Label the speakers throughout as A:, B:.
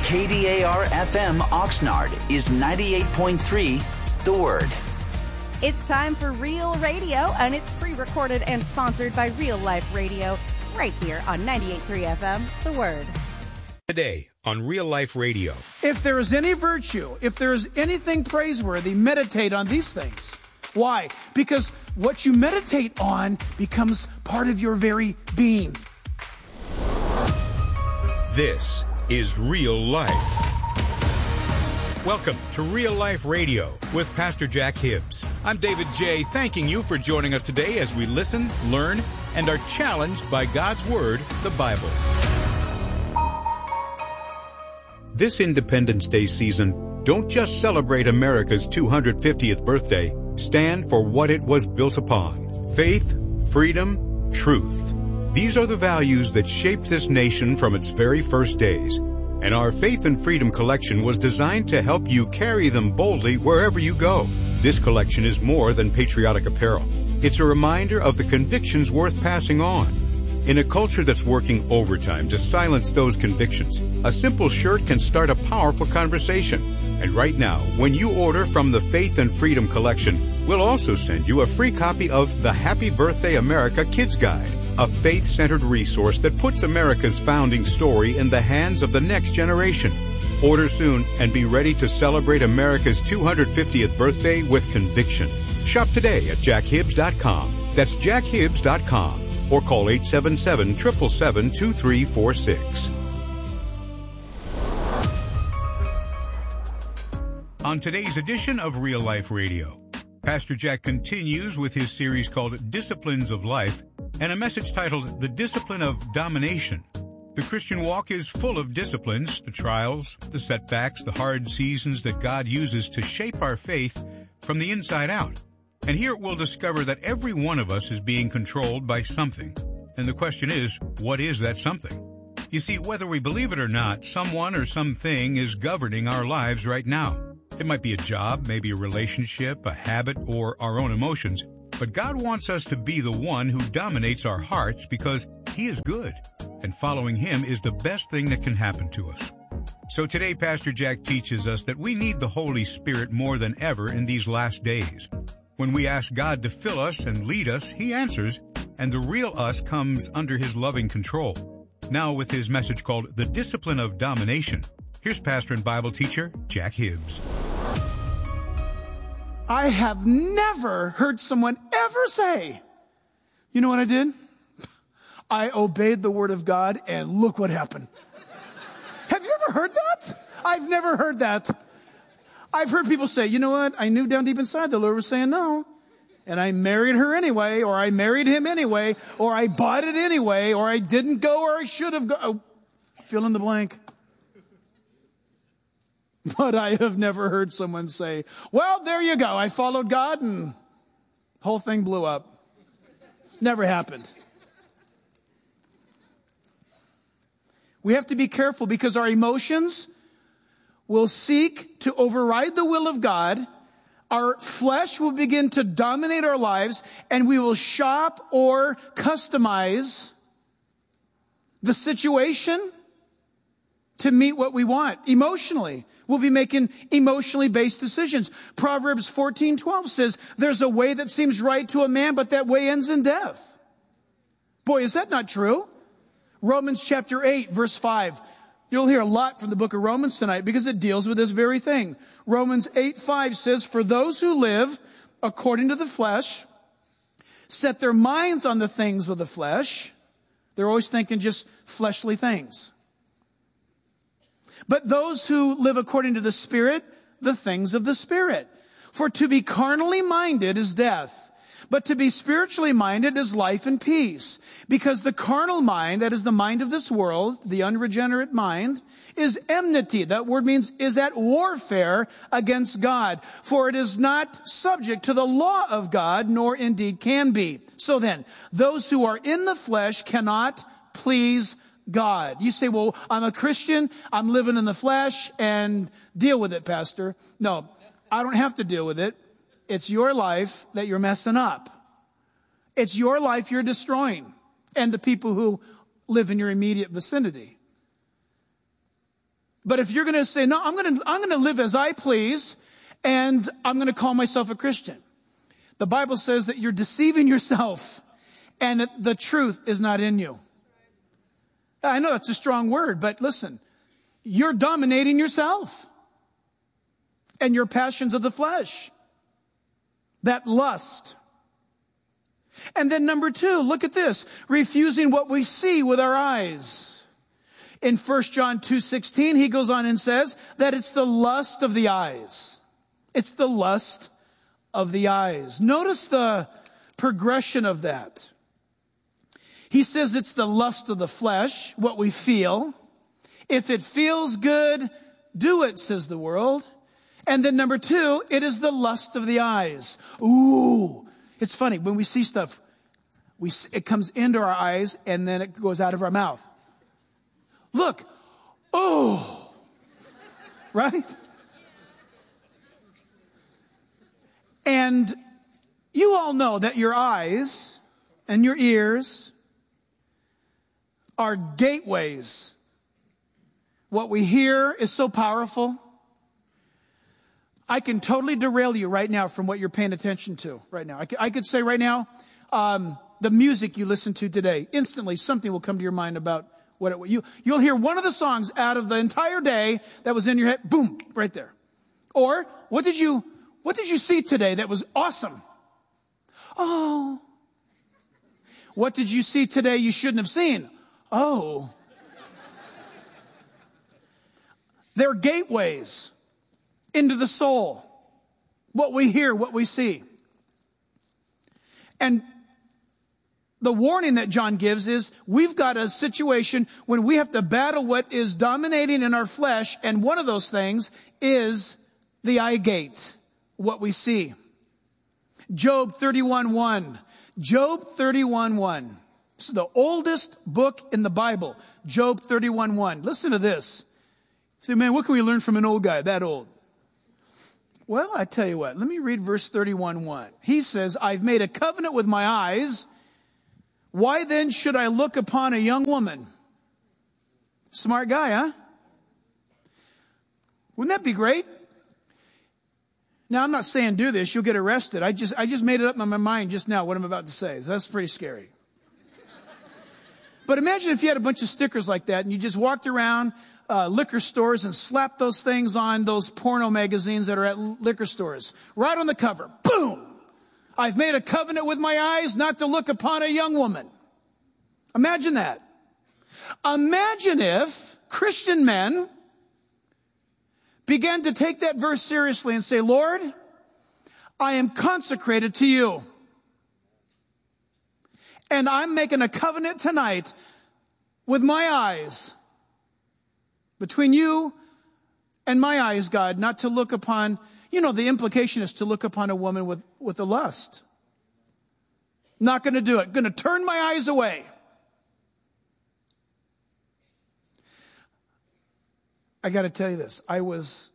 A: KDAR-FM Oxnard is 98.3 The Word.
B: It's time for Real Radio, and it's pre-recorded and sponsored by Real Life Radio, right here on 98.3 FM, The Word.
C: Today on Real Life Radio.
D: If there is any virtue, if there is anything praiseworthy, meditate on these things. Why? Because what you meditate on becomes part of your very being.
C: This is Real Life. Welcome to Real Life Radio with Pastor Jack Hibbs. I'm David J., thanking you for joining us today as we listen, learn, and are challenged by God's Word, the Bible. This Independence Day season, don't just celebrate America's 250th birthday. Stand for what it was built upon: faith, freedom, truth. These are the values that shaped this nation from its very first days. And our Faith and Freedom collection was designed to help you carry them boldly wherever you go. This collection is more than patriotic apparel. It's a reminder of the convictions worth passing on. In a culture that's working overtime to silence those convictions, a simple shirt can start a powerful conversation. And right now, when you order from the Faith and Freedom collection, we'll also send you a free copy of the Happy Birthday America Kids Guide, a faith-centered resource that puts America's founding story in the hands of the next generation. Order soon and be ready to celebrate America's 250th birthday with conviction. Shop today at jackhibbs.com. That's jackhibbs.com. Or call 877-777-2346. On today's edition of Real Life Radio, Pastor Jack continues with his series called Disciplines of Life and a message titled The Discipline of Domination. The Christian walk is full of disciplines, the trials, the setbacks, the hard seasons that God uses to shape our faith from the inside out. And here we'll discover that every one of us is being controlled by something. And the question is, what is that something? You see, whether we believe it or not, someone or something is governing our lives right now. It might be a job, maybe a relationship, a habit, or our own emotions. But God wants us to be the one who dominates our hearts because He is good, and following Him is the best thing that can happen to us. So today, Pastor Jack teaches us that we need the Holy Spirit more than ever in these last days. When we ask God to fill us and lead us, He answers, and the real us comes under His loving control. Now with his message called The Discipline of Domination, here's pastor and Bible teacher Jack Hibbs.
D: I have never heard someone ever say, you know what I did? I obeyed the word of God, and look what happened. Have you ever heard that? I've never heard that. I've heard people say, you know what? I knew down deep inside the Lord was saying no. And I married her anyway, or I married him anyway, or I bought it anyway, or I didn't go, or I should have gone. Fill in the blank. But I have never heard someone say, well, there you go. I followed God and the whole thing blew up. Never happened. We have to be careful because our emotions will seek to override the will of God. Our flesh will begin to dominate our lives, and we will shop or customize the situation to meet what we want emotionally. We'll be making emotionally based decisions. Proverbs 14:12 says, there's a way that seems right to a man, but that way ends in death. Boy, is that not true? Romans chapter 8, verse 5. You'll hear a lot from the book of Romans tonight because it deals with this very thing. Romans 8:5 says, for those who live according to the flesh, set their minds on the things of the flesh. They're always thinking just fleshly things. But those who live according to the Spirit, the things of the Spirit. For to be carnally minded is death, but to be spiritually minded is life and peace. Because the carnal mind, that is the mind of this world, the unregenerate mind, is enmity. That word means is at warfare against God. For it is not subject to the law of God, nor indeed can be. So then, those who are in the flesh cannot please God. You say, well, I'm a Christian, I'm living in the flesh, and deal with it, Pastor. No, I don't have to deal with it. It's your life that you're messing up. It's your life you're destroying, and the people who live in your immediate vicinity. But if you're going to say, no, I'm going to live as I please, and I'm going to call myself a Christian, the Bible says that you're deceiving yourself and that the truth is not in you. I know that's a strong word, but listen, you're dominating yourself and your passions of the flesh, that lust. And then number 2, look at this, refusing what we see with our eyes. In 1 John 2:16, he goes on and says that it's the lust of the eyes. It's the lust of the eyes. Notice the progression of that. He says it's the lust of the flesh, what we feel. If it feels good, do it, says the world. And then number 2, it is the lust of the eyes. Ooh, it's funny. When we see stuff, it comes into our eyes and then it goes out of our mouth. Look. Oh. Right? And you all know that your eyes and your ears are gateways. What we hear is so powerful. I can totally derail you right now from what you're paying attention to right now. I could say right now, the music you listen to today, instantly something will come to your mind about you'll hear one of the songs out of the entire day that was in your head, boom, right there. Or what did you see today that was awesome? Oh. What did you see today you shouldn't have seen? Oh. They're gateways into the soul. What we hear, what we see. And the warning that John gives is we've got a situation when we have to battle what is dominating in our flesh, and one of those things is the eye gate, what we see. Job 31:1. Job 31:1. This is the oldest book in the Bible. Job 31:1. Listen to this. You say, man, what can we learn from an old guy that old? Well, I tell you what. Let me read verse 31:1. He says, I've made a covenant with my eyes. Why then should I look upon a young woman? Smart guy, huh? Wouldn't that be great? Now, I'm not saying do this. You'll get arrested. I just made it up in my mind just now what I'm about to say. That's pretty scary. But imagine if you had a bunch of stickers like that and you just walked around liquor stores and slapped those things on those porno magazines that are at liquor stores. Right on the cover. Boom! I've made a covenant with my eyes not to look upon a young woman. Imagine that. Imagine if Christian men began to take that verse seriously and say, Lord, I am consecrated to you. And I'm making a covenant tonight with my eyes, between you and my eyes, God, not to look upon, the implication is to look upon a woman with a lust. Not going to do it. Going to turn my eyes away. I got to tell you this. I was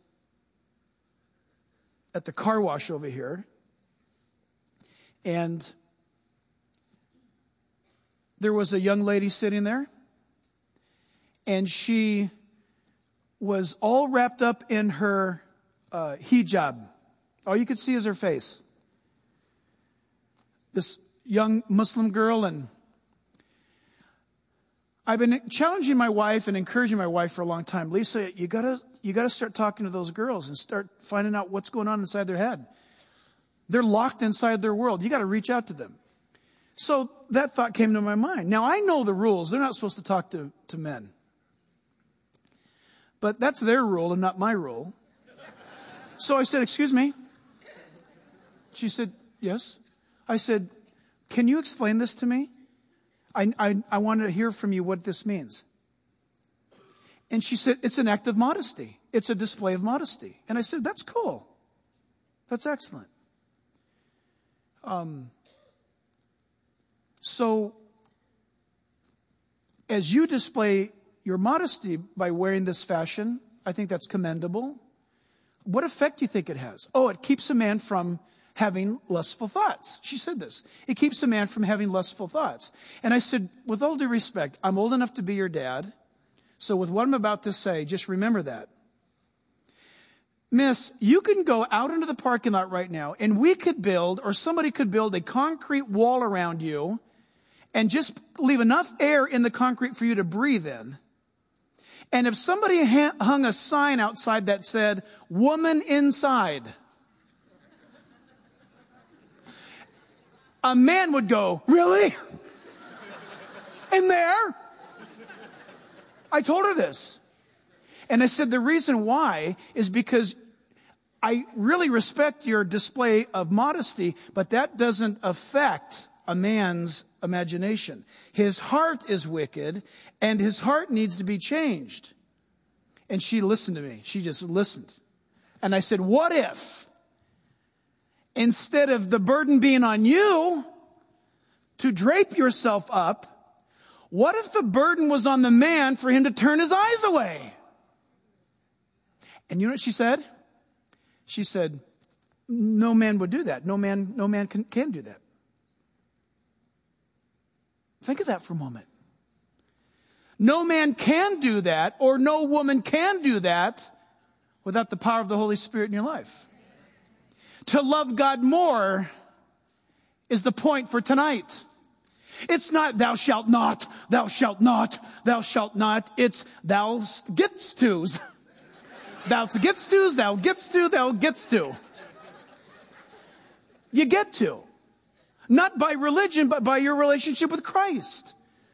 D: at the car wash over here, and there was a young lady sitting there, and she was all wrapped up in her hijab. All you could see is her face. This young Muslim girl, and I've been challenging my wife and encouraging my wife for a long time. Lisa, you gotta start talking to those girls and start finding out what's going on inside their head. They're locked inside their world. You got to reach out to them. So that thought came to my mind. Now I know the rules. They're not supposed to talk to men. But that's their rule and not my rule. So I said, excuse me. She said, yes. I said, can you explain this to me? I want to hear from you what this means. And she said, it's an act of modesty. It's a display of modesty. And I said, that's cool. That's excellent. So as you display your modesty by wearing this fashion, I think that's commendable. What effect do you think it has? Oh, it keeps a man from having lustful thoughts. She said this. It keeps a man from having lustful thoughts. And I said, with all due respect, I'm old enough to be your dad. So with what I'm about to say, just remember that. Miss, you can go out into the parking lot right now and we could build, or somebody could build a concrete wall around you and just leave enough air in the concrete for you to breathe in. And if somebody hung a sign outside that said, "Woman inside," a man would go, "Really? In there?" I told her this. And I said, the reason why is because I really respect your display of modesty, but that doesn't affect a man's imagination. His heart is wicked, and his heart needs to be changed. And she listened to me. She just listened. And I said, what if, instead of the burden being on you to drape yourself up, what if the burden was on the man for him to turn his eyes away? And you know what she said? She said, no man would do that. No man can do that. Think of that for a moment. No man can do that, or no woman can do that without the power of the Holy Spirit in your life. To love God more is the point for tonight. It's not thou shalt not, thou shalt not, thou shalt not. It's thou gets to's. Thou gets to's, thou gets to, thou gets to. You get to. Not by religion, but by your relationship with Christ.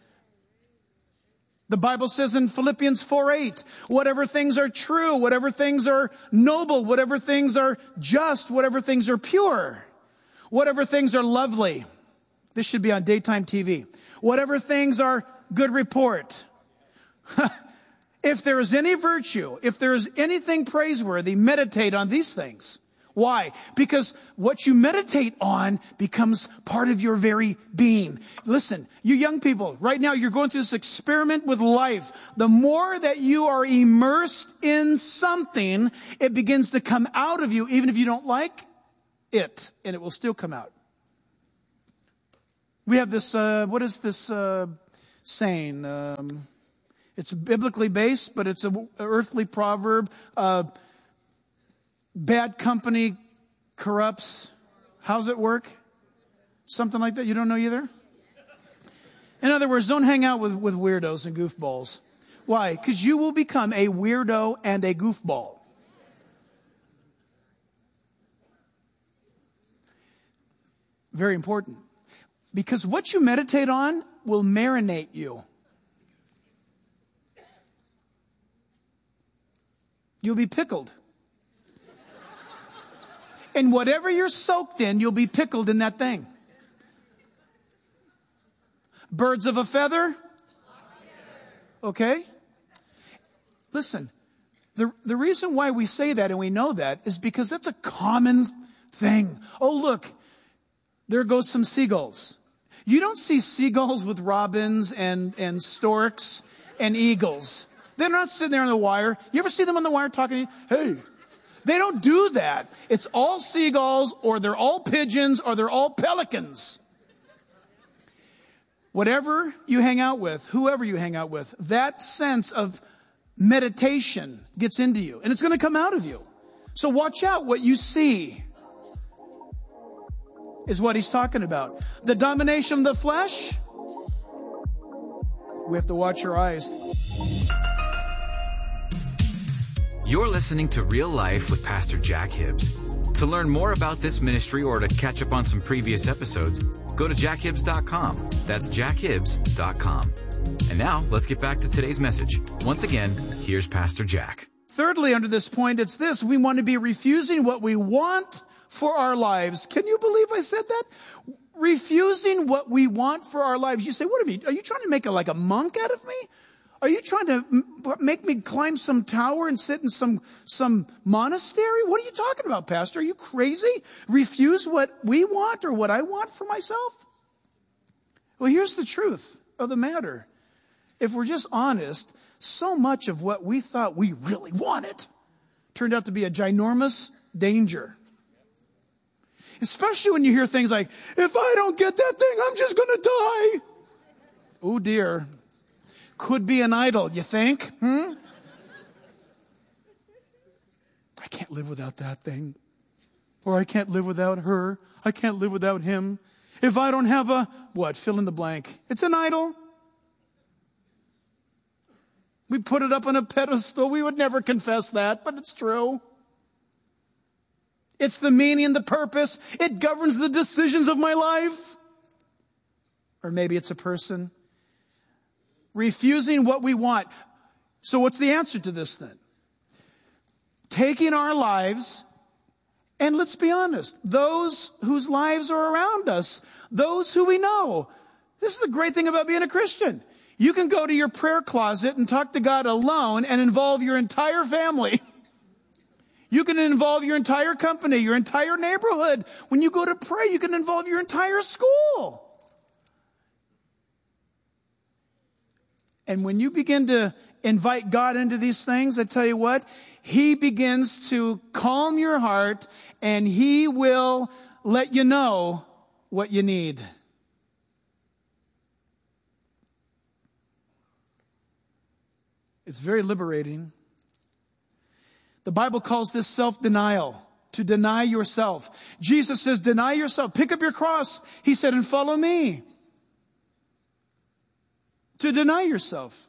D: The Bible says in Philippians 4:8, whatever things are true, whatever things are noble, whatever things are just, whatever things are pure, whatever things are lovely. This should be on daytime TV. Whatever things are good report. If there is any virtue, if there is anything praiseworthy, meditate on these things. Why? Because what you meditate on becomes part of your very being. Listen, you young people, right now you're going through this experiment with life. The more that you are immersed in something, it begins to come out of you, even if you don't like it, and it will still come out. We have this, what is this saying? It's biblically based, but it's an earthly proverb. Bad company corrupts. How's it work? Something like that? You don't know either? In other words, don't hang out with weirdos and goofballs. Why? Because you will become a weirdo and a goofball. Very important. Because what you meditate on will marinate you. You'll be pickled. And whatever you're soaked in, you'll be pickled in that thing. Birds of a feather? Okay? Listen, the reason why we say that and we know that is because that's a common thing. Oh, look, there goes some seagulls. You don't see seagulls with robins and storks and eagles. They're not sitting there on the wire. You ever see them on the wire talking to you? Hey. They don't do that. It's all seagulls, or they're all pigeons, or they're all pelicans. Whatever you hang out with, whoever you hang out with, that sense of meditation gets into you, and it's going to come out of you. So watch out what you see is what he's talking about. The domination of the flesh, we have to watch our eyes.
A: You're listening to Real Life with Pastor Jack Hibbs. To learn more about this ministry or to catch up on some previous episodes, go to jackhibbs.com. That's jackhibbs.com. And now, let's get back to today's message. Once again, here's Pastor Jack.
D: Thirdly, under this point, it's this. We want to be refusing what we want for our lives. Can you believe I said that? Refusing what we want for our lives. You say, what do you mean? Are you trying to make a monk out of me? Are you trying to make me climb some tower and sit in some monastery? What are you talking about, Pastor? Are you crazy? Refuse what we want or what I want for myself? Well, here's the truth of the matter. If we're just honest, so much of what we thought we really wanted turned out to be a ginormous danger. Especially when you hear things like, if I don't get that thing, I'm just going to die. Oh, dear. could be an idol. You think? I can't live without that thing. Or I can't live without her. I can't live without him. If I don't have a, fill in the blank. It's an idol. We put it up on a pedestal. We would never confess that, but it's true. It's the meaning and the purpose. It governs the decisions of my life. Or maybe it's a person. Refusing what we want. So what's the answer to this then? Taking our lives, and let's be honest, those whose lives are around us, those who we know. This is the great thing about being a Christian. You can go to your prayer closet and talk to God alone and involve your entire family. You can involve your entire company, your entire neighborhood. When you go to pray, you can involve your entire school. And when you begin to invite God into these things, I tell you what, He begins to calm your heart and He will let you know what you need. It's very liberating. The Bible calls this self-denial, to deny yourself. Jesus says, deny yourself, pick up your cross. He said, and follow me. To deny yourself.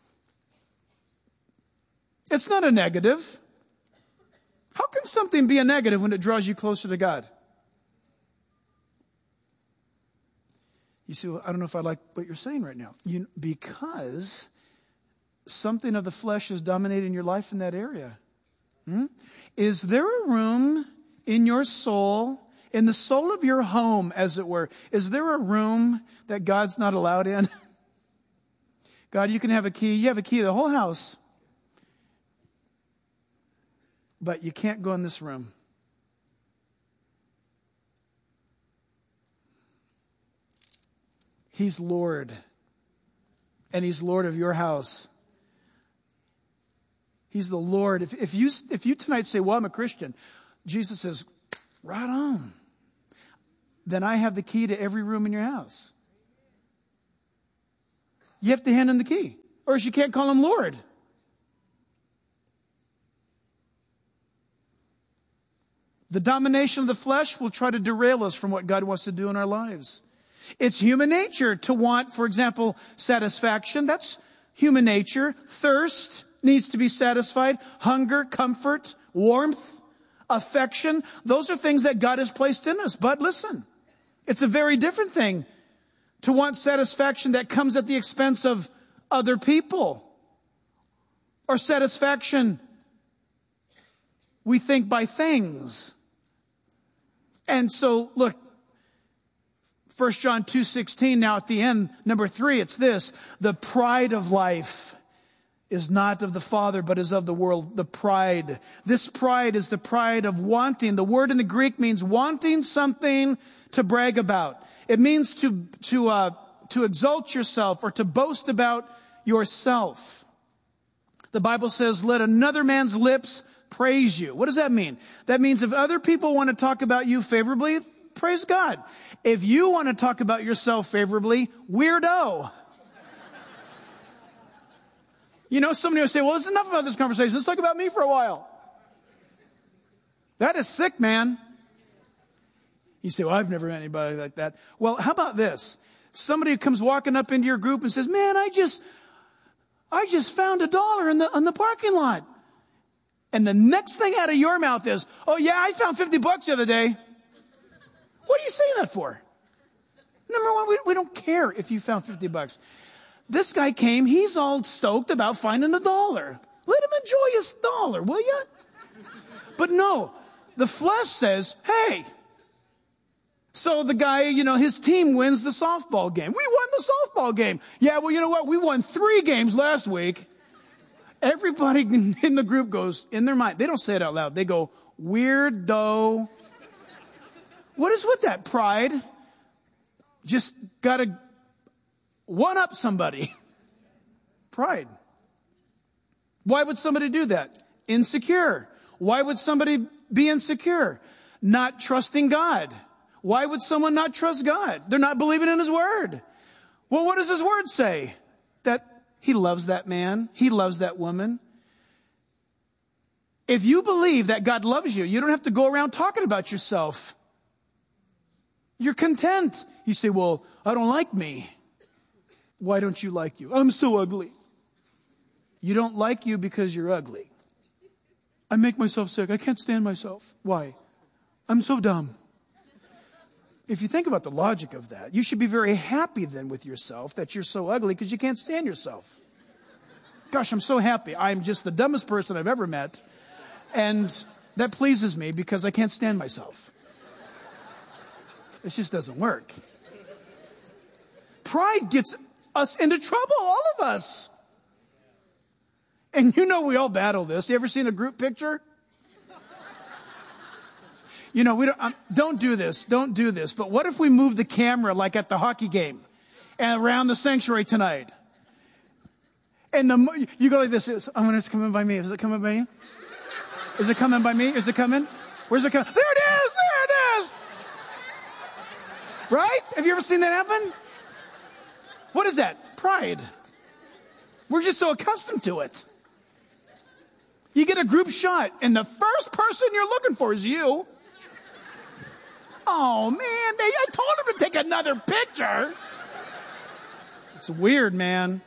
D: It's not a negative. How can something be a negative when it draws you closer to God? You see, well, I don't know if I like what you're saying right now. Because something of the flesh is dominating your life in that area. Is there a room in your soul, in the soul of your home, as it were, is there a room that God's not allowed in? God, you can have a key. You have a key to the whole house. But you can't go in this room. He's Lord. And He's Lord of your house. He's the Lord. If you tonight say, well, I'm a Christian, Jesus says, right on. Then I have the key to every room in your house. You have to hand Him the key, or else you can't call Him Lord. The domination of the flesh will try to derail us from what God wants to do in our lives. It's human nature to want, for example, satisfaction. That's human nature. Thirst needs to be satisfied. Hunger, comfort, warmth, affection. Those are things that God has placed in us. But listen, it's a very different thing to want satisfaction that comes at the expense of other people. Or satisfaction, we think, by things. And so, look, 1 John 2:16, now at the end, number 3, it's this. The pride of life is not of the Father, but is of the world. The pride. This pride is the pride of wanting. The word in the Greek means wanting something to brag about. It means to exalt yourself or to boast about yourself. The Bible says, let another man's lips praise you. What does that mean? That means if other people want to talk about you favorably, praise God. If you want to talk about yourself favorably, weirdo. You know, somebody will say, well, it's enough about this conversation. Let's talk about me for a while. That is sick, man. You say, well, I've never met anybody like that. Well, how about this? Somebody comes walking up into your group and says, man, I just found $1 in the parking lot. And the next thing out of your mouth is, oh yeah, I found $50 the other day. What are you saying that for? Number one, we don't care if you found $50. This guy came, he's all stoked about finding $1. Let him enjoy his $1, will you? But no, the flesh says, hey. So the guy, his team wins the softball game. We won the softball game. Yeah, well, you know what? We won 3 games last week. Everybody in the group goes, in their mind, they don't say it out loud. They go, weirdo. What is with that? Pride. Just got to one-up somebody. Pride. Why would somebody do that? Insecure. Why would somebody be insecure? Not trusting God. Why would someone not trust God? They're not believing in His Word. Well, what does His Word say? That He loves that man. He loves that woman. If you believe that God loves you, you don't have to go around talking about yourself. You're content. You say, well, I don't like me. Why don't you like you? I'm so ugly. You don't like you because you're ugly. I make myself sick. I can't stand myself. Why? I'm so dumb. If you think about the logic of that, you should be very happy then with yourself that you're so ugly because you can't stand yourself. Gosh, I'm so happy. I'm just the dumbest person I've ever met. And that pleases me because I can't stand myself. It just doesn't work. Pride gets us into trouble, all of us. And you know we all battle this. You ever seen a group picture? You know, don't do this. Don't do this. But what if we move the camera like at the hockey game and around the sanctuary tonight? And you go like this. Oh, it's coming by me. Is it coming by me? Is it coming by me? Is it coming? Where's it coming? There it is. There it is. Right? Have you ever seen that happen? What is that? Pride. We're just so accustomed to it. You get a group shot and the first person you're looking for is you. Oh, man, I told him to take another picture. It's weird, man.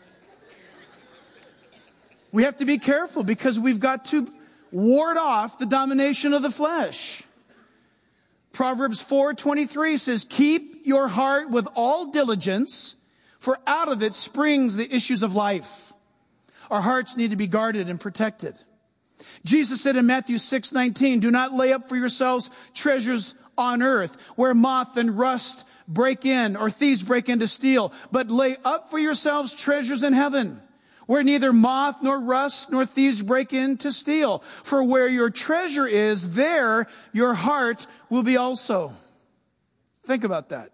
D: We have to be careful because we've got to ward off the domination of the flesh. Proverbs 4:23 says, keep your heart with all diligence, for out of it springs the issues of life. Our hearts need to be guarded and protected. Jesus said in Matthew 6:19, do not lay up for yourselves treasures on earth, where moth and rust break in, or thieves break in to steal. But lay up for yourselves treasures in heaven, where neither moth nor rust nor thieves break in to steal. For where your treasure is, there your heart will be also. Think about that.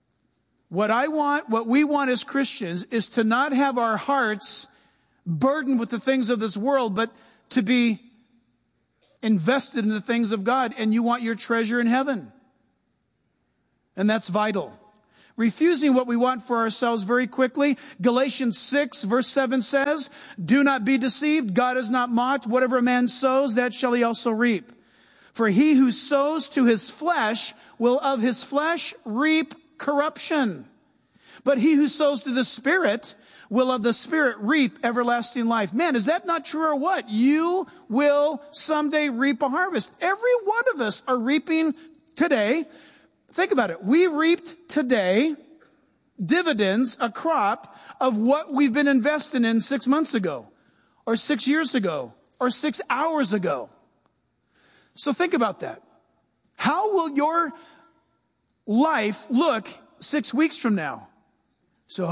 D: What we want as Christians is to not have our hearts burdened with the things of this world, but to be invested in the things of God, and you want your treasure in heaven. And that's vital. Refusing what we want for ourselves very quickly. Galatians 6 verse 7 says, do not be deceived. God is not mocked. Whatever a man sows, that shall he also reap. For he who sows to his flesh will of his flesh reap corruption. But he who sows to the Spirit will of the Spirit reap everlasting life. Man, is that not true or what? You will someday reap a harvest. Every one of us are reaping today. Think about it. We reaped today dividends, a crop of what we've been investing in 6 months ago, or 6 years ago, or 6 hours ago. So think about that. How will your life look 6 weeks from now? So,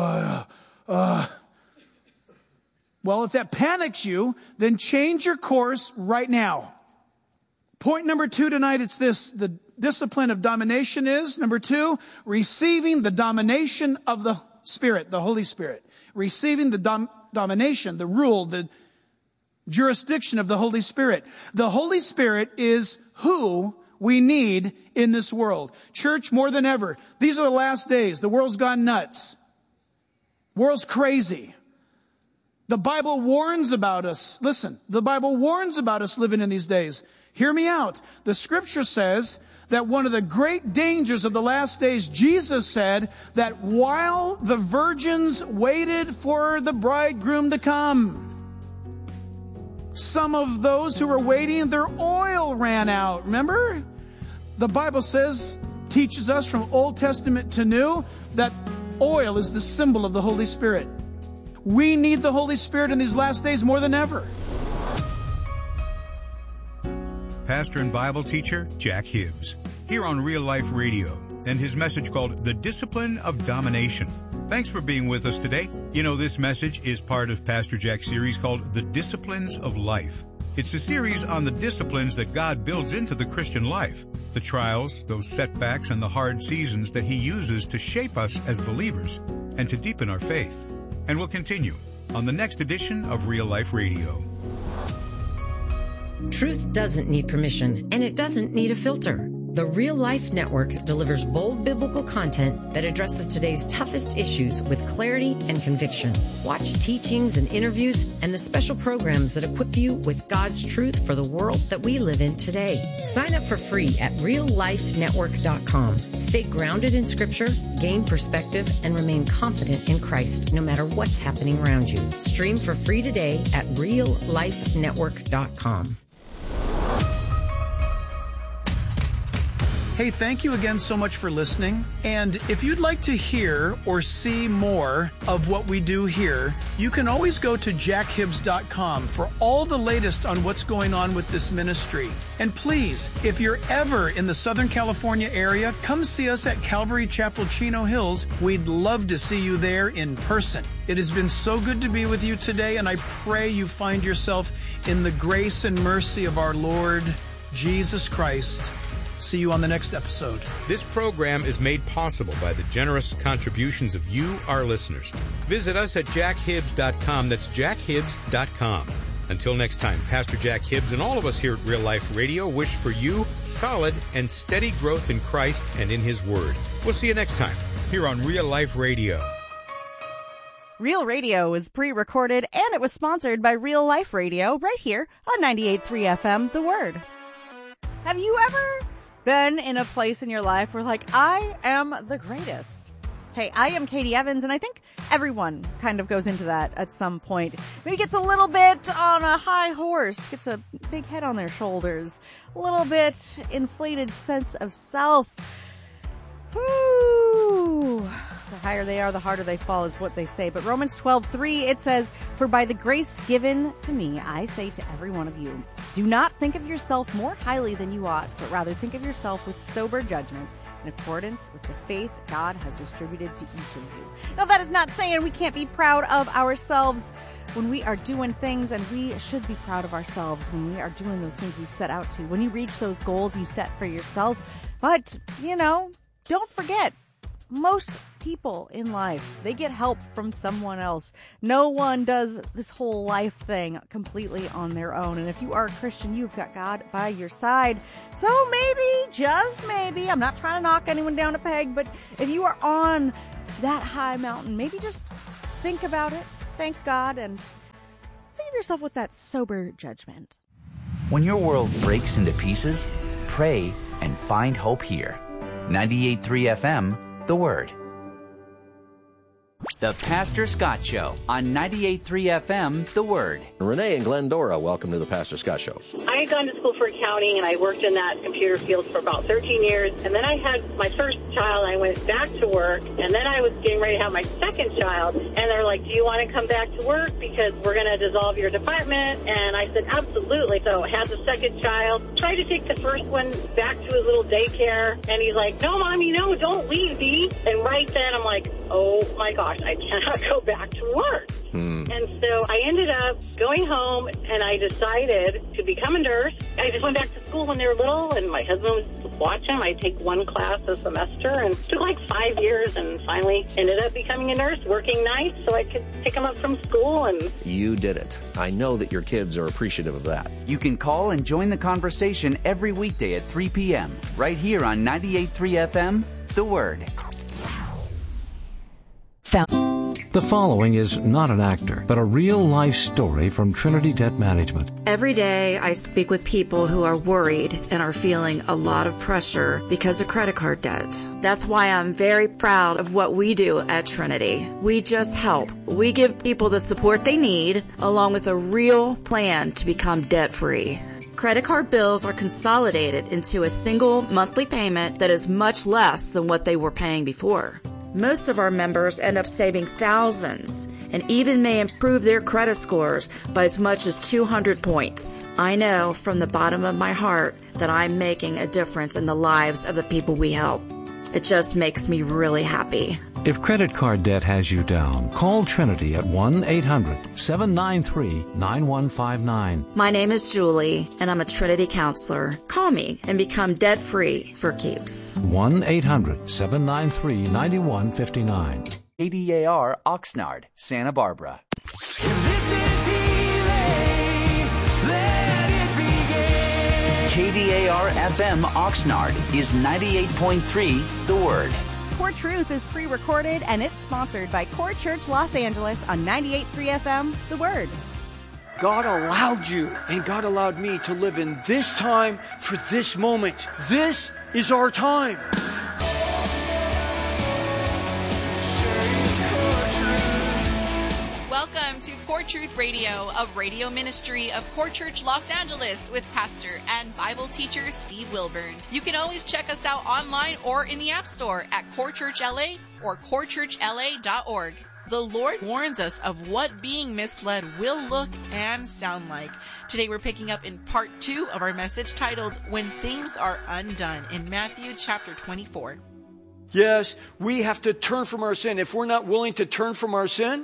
D: well, if that panics you, then change your course right now. Point number 2 tonight, it's this. The discipline of domination is, number 2, receiving the domination of the Spirit, the Holy Spirit. Receiving the domination, the rule, the jurisdiction of the Holy Spirit. The Holy Spirit is who we need in this world. Church, more than ever, these are the last days. The world's gone nuts. World's crazy. The Bible warns about us. Listen, the Bible warns about us living in these days. Hear me out. The scripture says that one of the great dangers of the last days, Jesus said that while the virgins waited for the bridegroom to come, some of those who were waiting, their oil ran out. Remember? The Bible teaches us from Old Testament to New, that oil is the symbol of the Holy Spirit. We need the Holy Spirit in these last days more than ever.
C: Pastor and Bible teacher Jack Hibbs, here on Real Life Radio, and his message called The Discipline of Domination. Thanks for being with us today. You know, this message is part of Pastor Jack's series called The Disciplines of Life. It's a series on the disciplines that God builds into the Christian life, the trials, those setbacks, and the hard seasons that he uses to shape us as believers and to deepen our faith. And we'll continue on the next edition of Real Life Radio.
E: Truth doesn't need permission, and it doesn't need a filter. The Real Life Network delivers bold biblical content that addresses today's toughest issues with clarity and conviction. Watch teachings and interviews and the special programs that equip you with God's truth for the world that we live in today. Sign up for free at reallifenetwork.com. Stay grounded in Scripture, gain perspective, and remain confident in Christ no matter what's happening around you. Stream for free today at reallifenetwork.com.
D: Hey, thank you again so much for listening. And if you'd like to hear or see more of what we do here, you can always go to jackhibbs.com for all the latest on what's going on with this ministry. And please, if you're ever in the Southern California area, come see us at Calvary Chapel, Chino Hills. We'd love to see you there in person. It has been so good to be with you today, and I pray you find yourself in the grace and mercy of our Lord Jesus Christ. See you on the next episode.
C: This program is made possible by the generous contributions of you, our listeners. Visit us at jackhibbs.com. That's jackhibbs.com. Until next time, Pastor Jack Hibbs and all of us here at Real Life Radio wish for you solid and steady growth in Christ and in His Word. We'll see you next time here on Real Life Radio.
B: Real Radio is pre-recorded and it was sponsored by Real Life Radio right here on 98.3 FM, The Word. Have you ever been in a place in your life where I am the greatest? Hey, I am Katie Evans, and I think everyone kind of goes into that at some point. Maybe gets a little bit on a high horse, gets a big head on their shoulders, a little bit inflated sense of self. Whoo! The higher they are, the harder they fall is what they say. But Romans 12:3, it says, "For by the grace given to me, I say to every one of you, do not think of yourself more highly than you ought, but rather think of yourself with sober judgment in accordance with the faith God has distributed to each of you." Now, that is not saying we can't be proud of ourselves when we are doing things, and we should be proud of ourselves when we are doing those things we've set out to, when you reach those goals you set for yourself. But, don't forget, most people in life, they get help from someone else. No one does this whole life thing completely on their own. And if you are a Christian, you've got God by your side. So maybe, just maybe, I'm not trying to knock anyone down a peg, but if you are on that high mountain, maybe just think about it, thank God, and think of yourself with that sober judgment.
F: When your world breaks into pieces, pray and find hope here. 98.3 FM, The Word. The Pastor Scott Show on 98.3 FM, The Word.
G: Renee and Glendora, welcome to the Pastor Scott Show.
H: I had gone to school for accounting, and I worked in that computer field for about 13 years. And then I had my first child. I went back to work, and then I was getting ready to have my second child. And they're like, "Do you want to come back to work because we're going to dissolve your department?" And I said, "Absolutely." So I had the second child. Tried to take the first one back to his little daycare, and he's like, "No, Mommy, no, don't leave me." And right then I'm like, oh my gosh, I cannot go back to work. And so I ended up going home, and I decided to become a nurse. I just went back to school when they were little, and my husband was watching. I take one class a semester, and it took 5 years, and finally ended up becoming a nurse, working nights so I could pick them up from school. And
G: you did it. I know that your kids are appreciative of that.
F: You can call and join the conversation every weekday at 3 p.m. right here on 98.3 FM, The Word.
I: The following is not an actor, but a real-life story from Trinity Debt Management.
J: Every day I speak with people who are worried and are feeling a lot of pressure because of credit card debt. That's why I'm very proud of what we do at Trinity. We just help. We give people the support they need, along with a real plan to become debt-free. Credit card bills are consolidated into a single monthly payment that is much less than what they were paying before. Most of our members end up saving thousands and even may improve their credit scores by as much as 200 points. I know from the bottom of my heart that I'm making a difference in the lives of the people we help. It just makes me really happy.
I: If credit card debt has you down, call Trinity at 1-800-793-9159.
J: My name is Julie, and I'm a Trinity counselor. Call me and become debt-free for keeps.
I: 1-800-793-9159.
F: ADAR Oxnard, Santa Barbara. KDAR-FM Oxnard is 98.3 The Word.
B: Core Truth is pre-recorded and it's sponsored by Core Church Los Angeles on 98.3 FM, The Word.
K: God allowed you and God allowed me to live in this time for this moment. This is our time.
L: Welcome to Core Truth Radio, a radio ministry of Core Church Los Angeles with pastor and Bible teacher Steve Wilburn. You can always check us out online or in the App Store at Core Church LA or corechurchla.org. The Lord warns us of what being misled will look and sound like. Today we're picking up in part 2 of our message titled, When Things Are Undone, in Matthew chapter 24.
K: Yes, we have to turn from our sin. If we're not willing to turn from our sin,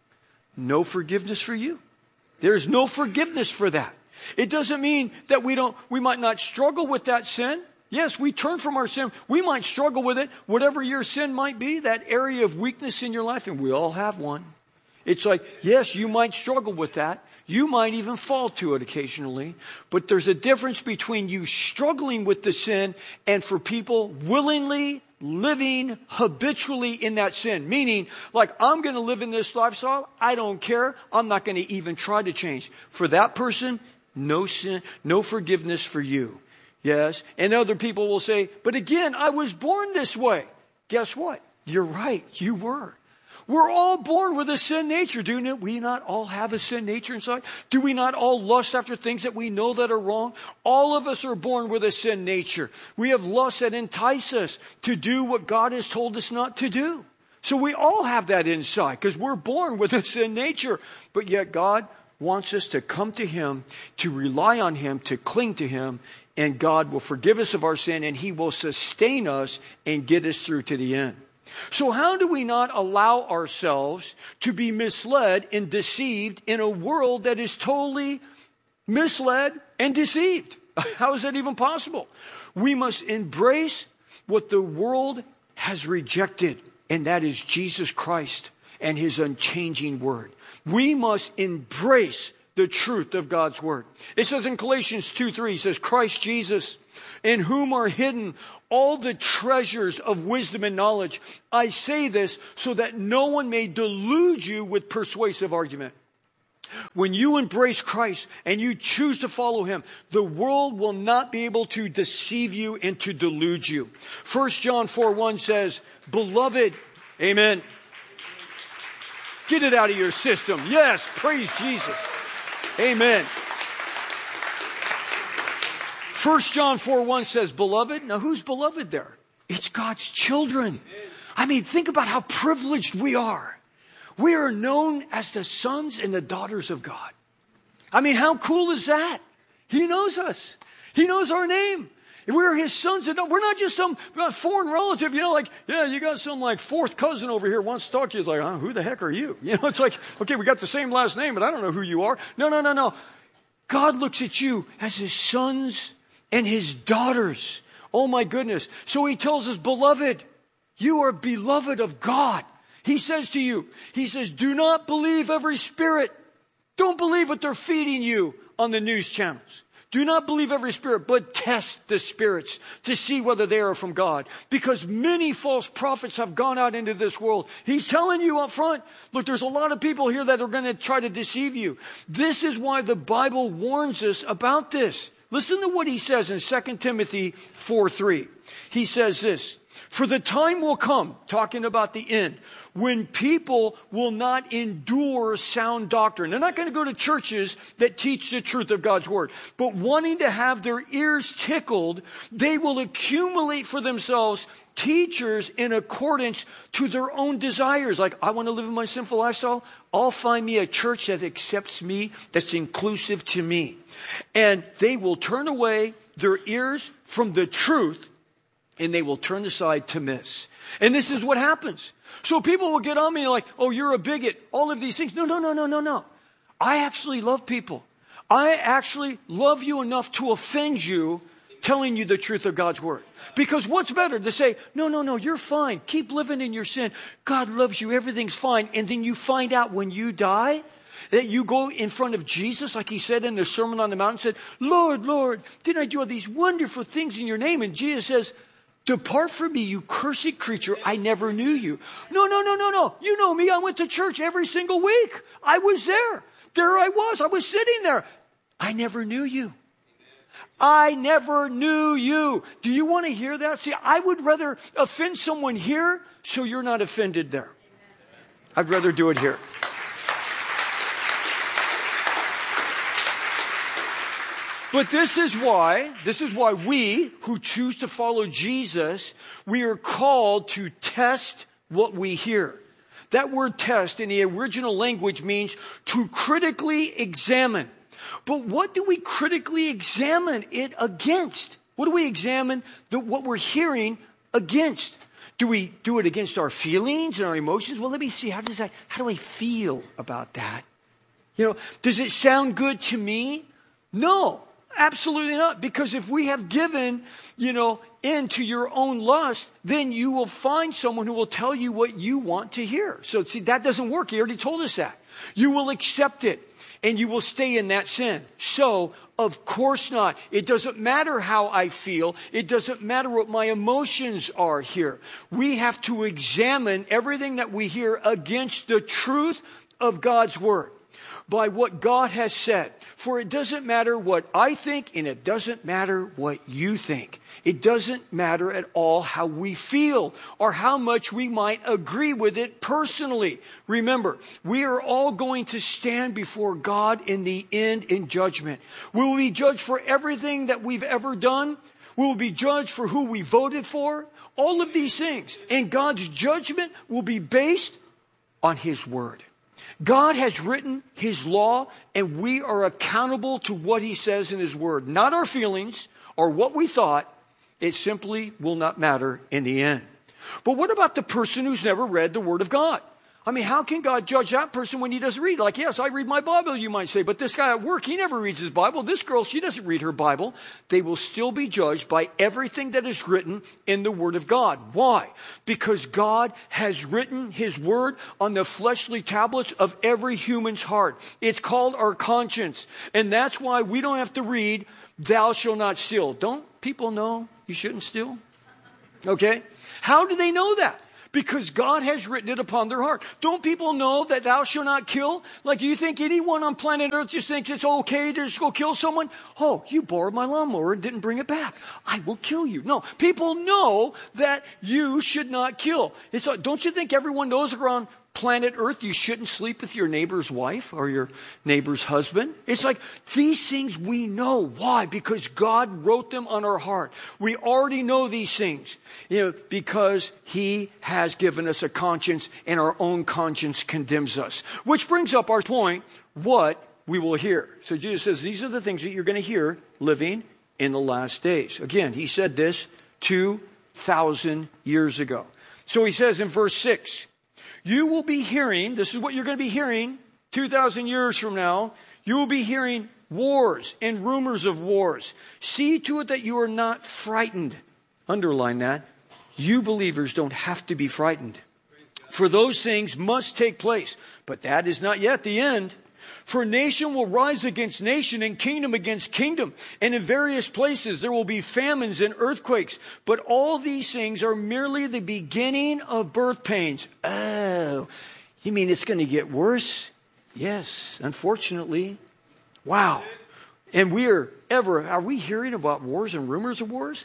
K: no forgiveness for you. There's no forgiveness for that. It doesn't mean that we might not struggle with that sin. Yes, we turn from our sin. We might struggle with it. Whatever your sin might be, that area of weakness in your life, and we all have one. It's like, yes, you might struggle with that. You might even fall to it occasionally. But there's a difference between you struggling with the sin and for people willingly living habitually in that sin. Meaning, like, I'm going to live in this lifestyle. I don't care. I'm not going to even try to change. For that person, no sin, no forgiveness for you. Yes. And other people will say, but again, I was born this way. Guess what? You're right. You were. We're all born with a sin nature. Do we not all have a sin nature inside? Do we not all lust after things that we know that are wrong? All of us are born with a sin nature. We have lusts that entice us to do what God has told us not to do. So we all have that inside because we're born with a sin nature. But yet God wants us to come to Him, to rely on Him, to cling to Him, and God will forgive us of our sin and He will sustain us and get us through to the end. So how do we not allow ourselves to be misled and deceived in a world that is totally misled and deceived? How is that even possible? We must embrace what the world has rejected, and that is Jesus Christ and His unchanging word. We must embrace the truth of God's word. It says in Galatians 2:3, it says, Christ Jesus, in whom are hidden all the treasures of wisdom and knowledge. I say this so that no one may delude you with persuasive argument. When you embrace Christ and you choose to follow Him, the world will not be able to deceive you and to delude you. 1 John 4:1 says, Beloved, amen. Get it out of your system. Yes, praise Jesus. Amen. 1 John 4:1 says, Beloved. Now who's beloved there? It's God's children. I mean, think about how privileged we are. We are known as the sons and the daughters of God. I mean, how cool is that? He knows us. He knows our name. We're His sons. And we're not just some foreign relative, like, yeah, you got some like fourth cousin over here wants to talk to you. It's like, who the heck are you? It's like, okay, we got the same last name, but I don't know who you are. No. God looks at you as His sons and His daughters. Oh my goodness. So He tells us, Beloved, you are beloved of God. He says to you, He says, do not believe every spirit. Don't believe what they're feeding you on the news channels. Do not believe every spirit, but test the spirits to see whether they are from God. Because many false prophets have gone out into this world. He's telling you up front, look, there's a lot of people here that are going to try to deceive you. This is why the Bible warns us about this. Listen to what He says in 2 Timothy 4:3. He says this, For the time will come, talking about the end, when people will not endure sound doctrine. They're not going to go to churches that teach the truth of God's word. But wanting to have their ears tickled, they will accumulate for themselves teachers in accordance to their own desires. Like, I want to live in my sinful lifestyle. I'll find me a church that accepts me, that's inclusive to me. And they will turn away their ears from the truth, and they will turn aside to miss. And this is what happens. So people will get on me like, oh, you're a bigot, all of these things. No. I actually love people. I actually love you enough to offend you telling you the truth of God's word. Because what's better to say, no, you're fine. Keep living in your sin. God loves you. Everything's fine. And then you find out when you die, That you go in front of Jesus, like he said in the Sermon on the Mount, and said, Lord, Lord, didn't I do all these wonderful things in your name? And Jesus says, depart from me, you cursed creature. I never knew you. No. You know me. I went to church every single week. I was there. There I was. I was sitting there. I never knew you. I never knew you. Do you want to hear that? See, I would rather offend someone here so you're not offended there. I'd rather do it here. But this is why we who choose to follow Jesus, we are called to test what we hear. That word test in the original language means to critically examine. But what do we critically examine it against? What do we examine what we're hearing against? Do we do it against our feelings and our emotions? Well, let me see. How do I feel about that? Does it sound good to me? No, absolutely not. Because if we have given, into your own lust, then you will find someone who will tell you what you want to hear. So see, that doesn't work. He already told us that. You will accept it and you will stay in that sin. So, of course not. It doesn't matter how I feel. It doesn't matter what my emotions are here. We have to examine everything that we hear against the truth of God's word, by what God has said. For it doesn't matter what I think, and it doesn't matter what you think. It doesn't matter at all how we feel or how much we might agree with it personally. Remember, we are all going to stand before God in the end in judgment. We will be judged for everything that we've ever done. We will be judged for who we voted for. All of these things. And God's judgment will be based on His word. God has written His law, and we are accountable to what He says in His word. Not our feelings or what we thought. It simply will not matter in the end. But what about the person who's never read the Word of God? I mean, how can God judge that person when he doesn't read? Like, yes, I read my Bible, you might say, but this guy at work, he never reads his Bible. This girl, she doesn't read her Bible. They will still be judged by everything that is written in the Word of God. Why? Because God has written His Word on the fleshly tablets of every human's heart. It's called our conscience. And that's why we don't have to read, thou shalt not steal. Don't people know you shouldn't steal? Okay? How do they know that? Because God has written it upon their heart. Don't people know that thou shalt not kill? Like, do you think anyone on planet Earth just thinks it's okay to just go kill someone? Oh, you borrowed my lawnmower and didn't bring it back. I will kill you. No, people know that you should not kill. Don't you think everyone knows around planet Earth you shouldn't sleep with your neighbor's wife or your neighbor's husband? It's like these things we know. Why? Because God wrote them on our heart. We already know these things, because He has given us a conscience, and our own conscience condemns us. Which brings up our point, what we will hear. So Jesus says these are the things that you're going to hear living in the last days. Again, He said this 2,000 years ago. So He says in verse 6, you will be hearing, this is what you're going to be hearing 2,000 years from now. You will be hearing wars and rumors of wars. See to it that you are not frightened. Underline that. You believers don't have to be frightened. For those things must take place. But that is not yet the end. For nation will rise against nation and kingdom against kingdom. And in various places there will be famines and earthquakes. But all these things are merely the beginning of birth pains. Oh, you mean it's going to get worse? Yes, unfortunately. Wow. And are we hearing about wars and rumors of wars?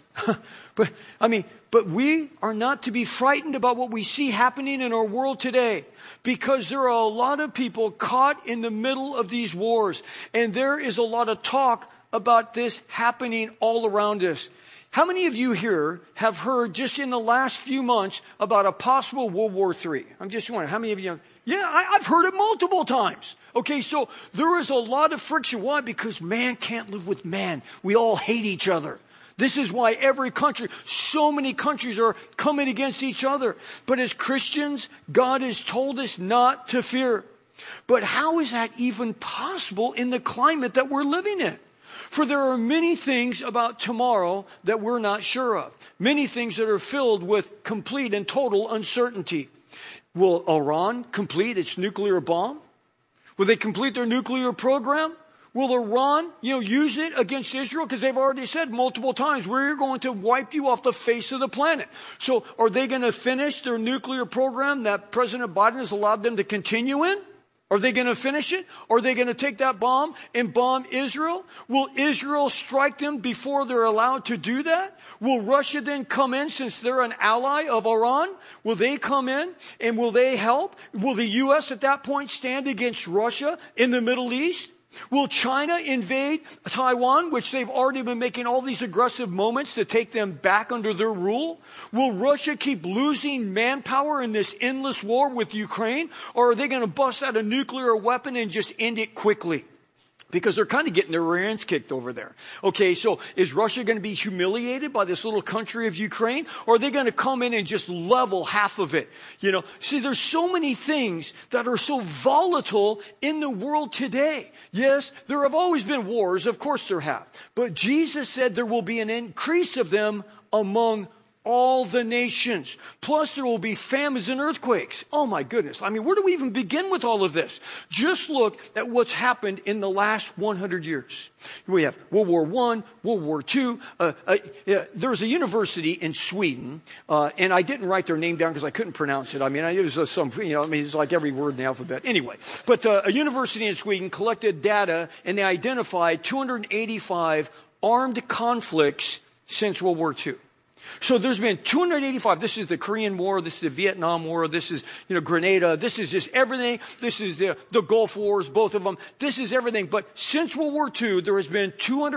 K: But we are not to be frightened about what we see happening in our world today, because there are a lot of people caught in the middle of these wars, and there is a lot of talk about this happening all around us. How many of you here have heard just in the last few months about a possible World War III? I'm just wondering, how many of you? Yeah, I've heard it multiple times. Okay, so there is a lot of friction. Why? Because man can't live with man. We all hate each other. This is why so many countries are coming against each other. But as Christians, God has told us not to fear. But how is that even possible in the climate that we're living in? For there are many things about tomorrow that we're not sure of. Many things that are filled with complete and total uncertainty. Will Iran complete its nuclear bomb? Will they complete their nuclear program? Will Iran, use it against Israel? Because they've already said multiple times, we're going to wipe you off the face of the planet. So are they going to finish their nuclear program that President Biden has allowed them to continue in? Are they going to finish it? Are they going to take that bomb and bomb Israel? Will Israel strike them before they're allowed to do that? Will Russia then come in since they're an ally of Iran? Will they come in and will they help? Will the U.S. at that point stand against Russia in the Middle East? Will China invade Taiwan, which they've already been making all these aggressive moments to take them back under their rule? Will Russia keep losing manpower in this endless war with Ukraine? Or are they going to bust out a nuclear weapon and just end it quickly? Because they're kind of getting their rear ends kicked over there. Okay, so is Russia going to be humiliated by this little country of Ukraine? Or are they going to come in and just level half of it? See, there's so many things that are so volatile in the world today. Yes, there have always been wars. Of course there have. But Jesus said there will be an increase of them among all the nations. Plus there will be famines and earthquakes. Oh my goodness. I mean, where do we even begin with all of this? Just look at what's happened in the last 100 years. We have World War I, World War II. There's a university in Sweden, and I didn't write their name down because I couldn't pronounce it. I mean, it was it's like every word in the alphabet. Anyway, but a university in Sweden collected data, and they identified 285 armed conflicts since World War II. So there's been 285. This is the Korean War. This is the Vietnam War. This is, Grenada. This is just everything. This is the Gulf Wars, both of them. This is everything. But since World War II, there has been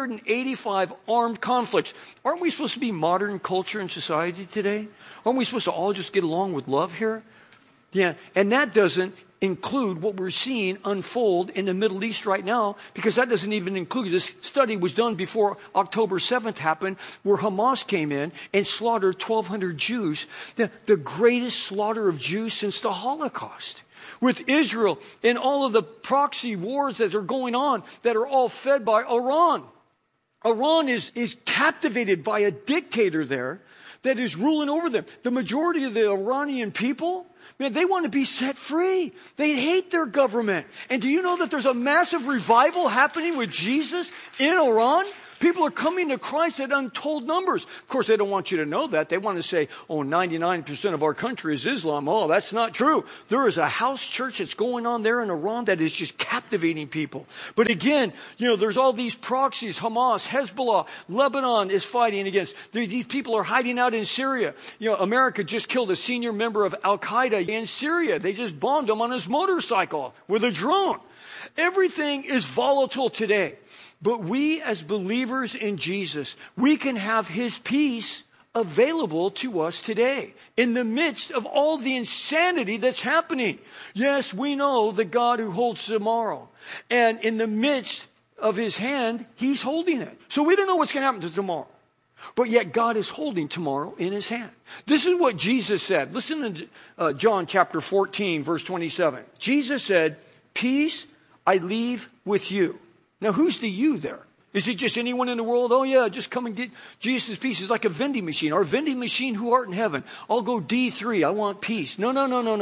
K: 285 armed conflicts. Aren't we supposed to be modern culture and society today? Aren't we supposed to all just get along with love here? Yeah. And that doesn't include what we're seeing unfold in the Middle East right now, because that doesn't even include, this study was done before October 7th happened, where Hamas came in and slaughtered 1,200 Jews, the greatest slaughter of Jews since the Holocaust. With Israel and all of the proxy wars that are going on that are all fed by Iran. Iran is captivated by a dictator there that is ruling over them. The majority of the Iranian people, man, they want to be set free. They hate their government. And do you know that there's a massive revival happening with Jesus in Iran? People are coming to Christ at untold numbers. Of course, they don't want you to know that. They want to say, 99% of our country is Islam. Oh, that's not true. There is a house church that's going on there in Iran that is just captivating people. But again, there's all these proxies, Hamas, Hezbollah, Lebanon is fighting against. These people are hiding out in Syria. America just killed a senior member of Al-Qaeda in Syria. They just bombed him on his motorcycle with a drone. Everything is volatile today. But we as believers in Jesus, we can have His peace available to us today in the midst of all the insanity that's happening. Yes, we know the God who holds tomorrow. And in the midst of His hand, He's holding it. So we don't know what's going to happen to tomorrow. But yet God is holding tomorrow in His hand. This is what Jesus said. Listen to John chapter 14, verse 27. Jesus said, "Peace I leave with you." Now, who's the you there? Is it just anyone in the world? Oh, yeah, just come and get Jesus' peace. It's like a vending machine. Our vending machine, who art in heaven. I'll go D3. I want peace. No.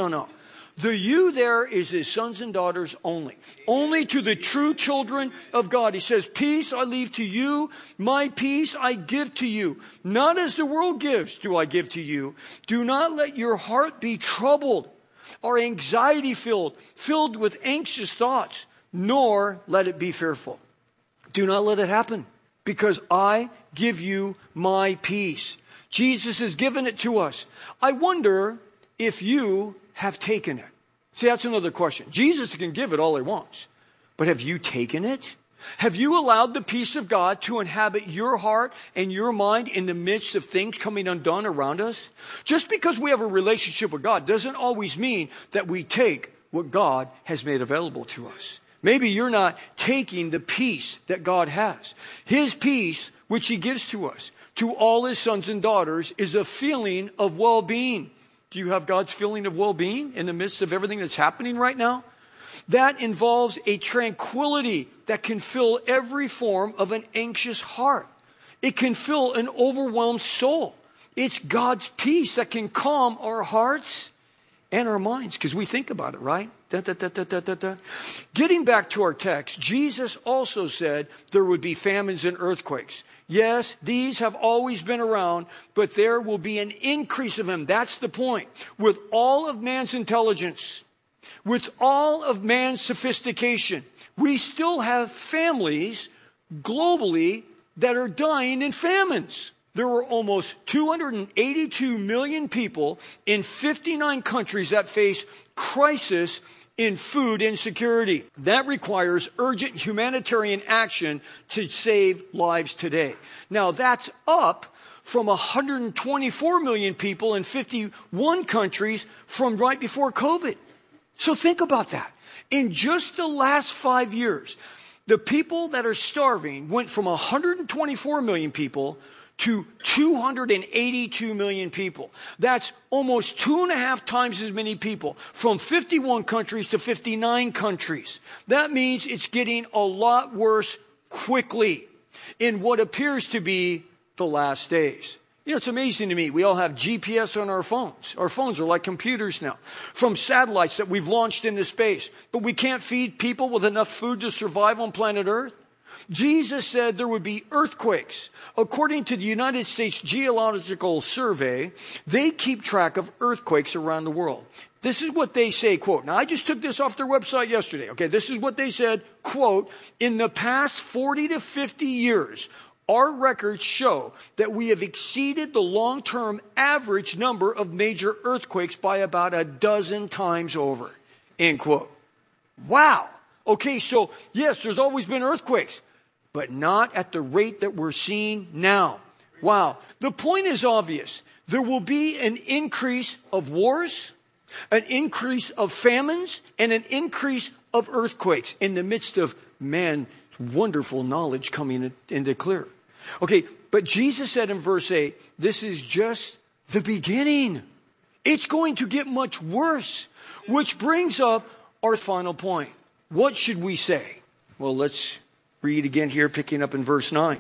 K: The you there is His sons and daughters only. Only to the true children of God. He says, "Peace I leave to you. My peace I give to you. Not as the world gives do I give to you. Do not let your heart be troubled or anxiety filled with anxious thoughts. Nor let it be fearful." Do not let it happen, because I give you my peace. Jesus has given it to us. I wonder if you have taken it. See, that's another question. Jesus can give it all He wants. But have you taken it? Have you allowed the peace of God to inhabit your heart and your mind in the midst of things coming undone around us? Just because we have a relationship with God doesn't always mean that we take what God has made available to us. Maybe you're not taking the peace that God has. His peace, which He gives to us, to all His sons and daughters, is a feeling of well-being. Do you have God's feeling of well-being in the midst of everything that's happening right now? That involves a tranquility that can fill every form of an anxious heart. It can fill an overwhelmed soul. It's God's peace that can calm our hearts and our minds, because we think about it, right? Getting back to our text, Jesus also said there would be famines and earthquakes. Yes, these have always been around, but there will be an increase of them. That's the point. With all of man's intelligence, with all of man's sophistication, we still have families globally that are dying in famines. There were almost 282 million people in 59 countries that face crisis in food insecurity. That requires urgent humanitarian action to save lives today. Now, that's up from 124 million people in 51 countries from right before COVID. So think about that. In just the last 5 years, the people that are starving went from 124 million people to 282 million people. That's almost 2.5 times as many people from 51 countries to 59 countries. That means it's getting a lot worse quickly in what appears to be the last days. You know, it's amazing to me. We all have GPS on our phones. Our phones are like computers now, from satellites that we've launched into space. But we can't feed people with enough food to survive on planet Earth. Jesus said there would be earthquakes. According to the United States Geological Survey, they keep track of earthquakes around the world. This is what they say, quote, now I just took this off their website yesterday. Okay, this is what they said, quote, in the past 40 to 50 years, our records show that we have exceeded the long-term average number of major earthquakes by about 12 times over, end quote. Wow. Okay, so yes, there's always been earthquakes, but not at the rate that we're seeing now. Wow. The point is obvious. There will be an increase of wars, an increase of famines, and an increase of earthquakes in the midst of man's wonderful knowledge coming into clear. Okay, but Jesus said in verse 8, this is just the beginning. It's going to get much worse, which brings up our final point. What should we say? Well, let's read again here, picking up in verse 9.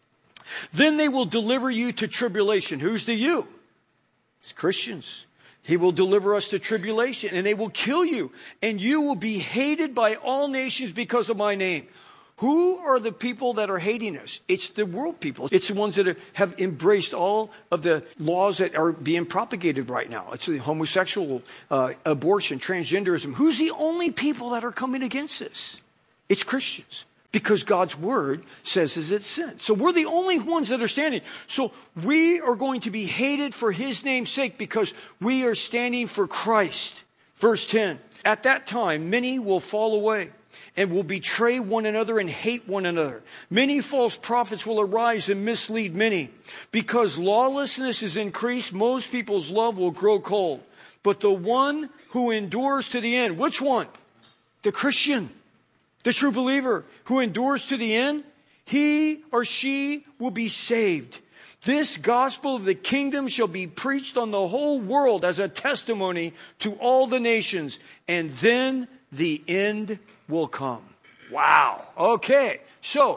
K: Then they will deliver you to tribulation. Who's the you? It's Christians. He will deliver us to tribulation, and they will kill you, and you will be hated by all nations because of my name. Who are the people that are hating us? It's the world people. It's the ones that have embraced all of the laws that are being propagated right now. It's the homosexual, abortion, transgenderism. Who's the only people that are coming against this? It's Christians. Because God's word says it's sin. So we're the only ones that are standing. So we are going to be hated for his name's sake because we are standing for Christ. Verse 10. At that time, many will fall away and will betray one another and hate one another. Many false prophets will arise and mislead many. Because lawlessness is increased, most people's love will grow cold. But the one who endures to the end, which one? The Christian, the true believer who endures to the end, he or she will be saved. This gospel of the kingdom shall be preached on the whole world as a testimony to all the nations, and then the end will come. Wow. Okay. So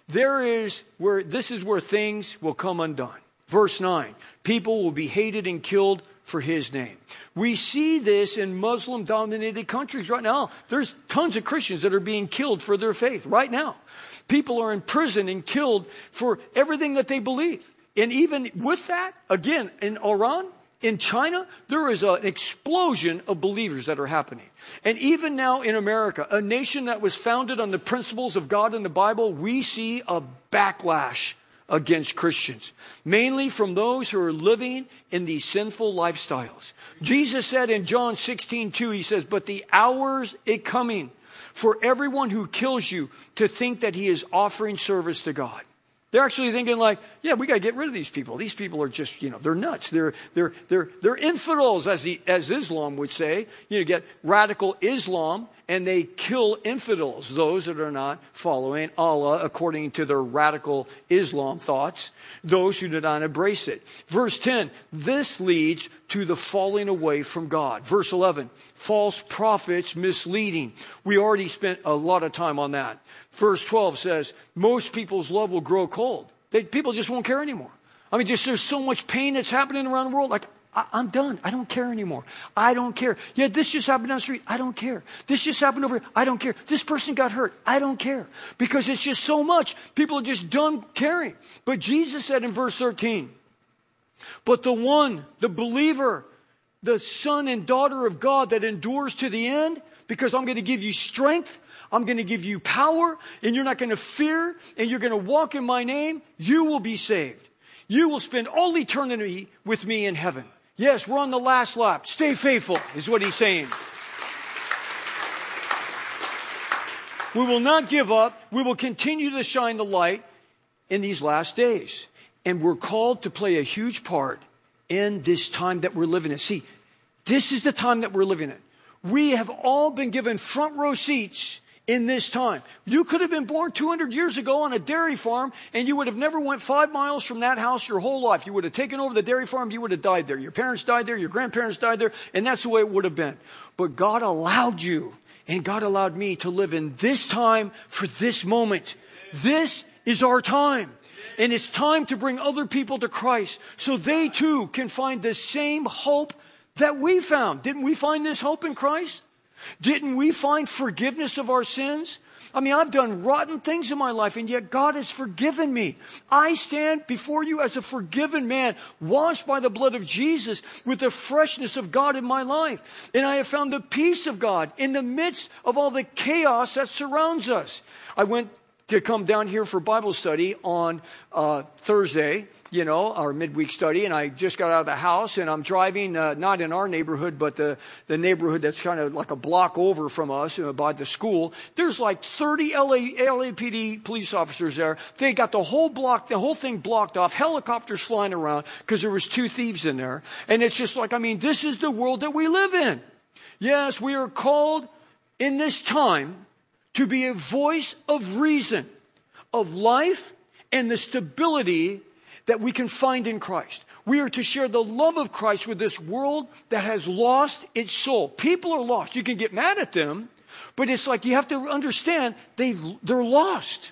K: this is where things will come undone. Verse 9. People will be hated and killed for his name. We see this in Muslim-dominated countries right now. There's tons of Christians that are being killed for their faith right now. People are in prison and killed for everything that they believe. And even with that, again, in Iran, in China, there is an explosion of believers that are happening. And even now in America, a nation that was founded on the principles of God and the Bible, we see a backlash against Christians, mainly from those who are living in these sinful lifestyles. Jesus said in John 16:2, he says, but the hour's it coming for everyone who kills you to think that he is offering service to God. They're actually thinking like, yeah, we got to get rid of these people. These people are just, they're nuts. They're infidels, as Islam would say. You get radical Islam, and they kill infidels, those that are not following Allah according to their radical Islam thoughts, those who do not embrace it. Verse 10, this leads to the falling away from God. Verse 11, false prophets misleading. We already spent a lot of time on that. Verse 12 says, most people's love will grow cold. People just won't care anymore. I mean, there's so much pain that's happening around the world. Like, I'm done. I don't care anymore. I don't care. Yeah, this just happened down the street. I don't care. This just happened over here. I don't care. This person got hurt. I don't care. Because it's just so much. People are just done caring. But Jesus said in verse 13, but the one, the believer, the son and daughter of God that endures to the end, because I'm going to give you strength, I'm going to give you power, and you're not going to fear, and you're going to walk in my name, you will be saved. You will spend all eternity with me in heaven. Yes, we're on the last lap. Stay faithful, is what he's saying. We will not give up. We will continue to shine the light in these last days. And we're called to play a huge part in this time that we're living in. See, this is the time that we're living in. We have all been given front row seats in this time. You could have been born 200 years ago on a dairy farm, and you would have never went 5 miles from that house your whole life. You would have taken over the dairy farm, you would have died there. Your parents died there, your grandparents died there, and that's the way it would have been. But God allowed you, and God allowed me to live in this time for this moment. This is our time. And it's time to bring other people to Christ so they too can find the same hope that we found. Didn't we find this hope in Christ? Didn't we find forgiveness of our sins? I mean, I've done rotten things in my life, and yet God has forgiven me. I stand before you as a forgiven man, washed by the blood of Jesus with the freshness of God in my life. And I have found the peace of God in the midst of all the chaos that surrounds us. I went to come down here for Bible study on Thursday, our midweek study, and I just got out of the house, and I'm driving, not in our neighborhood, but the neighborhood that's kind of like a block over from us, by the school. There's like 30 LAPD police officers there. They got the whole thing blocked off, helicopters flying around, because there was 2 thieves in there. And it's just like, this is the world that we live in. Yes, we are called in this time to be a voice of reason, of life, and the stability that we can find in Christ. We are to share the love of Christ with this world that has lost its soul. People are lost. You can get mad at them, but it's like you have to understand they're lost.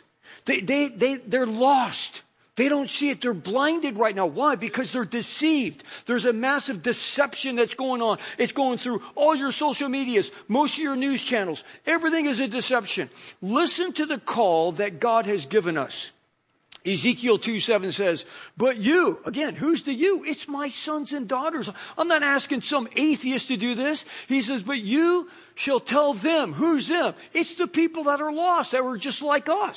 K: They're lost. They don't see it. They're blinded right now. Why? Because they're deceived. There's a massive deception that's going on. It's going through all your social medias, most of your news channels. Everything is a deception. Listen to the call that God has given us. Ezekiel 2:7 says, but you, again, who's the you? It's my sons and daughters. I'm not asking some atheist to do this. He says, but you shall tell them. Who's them? It's the people that are lost, that were just like us.